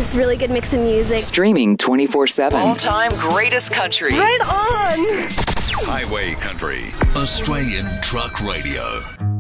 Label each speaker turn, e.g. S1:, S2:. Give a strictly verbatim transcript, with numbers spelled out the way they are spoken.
S1: just really good mix of music.
S2: Streaming twenty-four seven.
S3: All-time greatest country.
S1: Right on!
S4: Highway Country. Australian Truck Radio.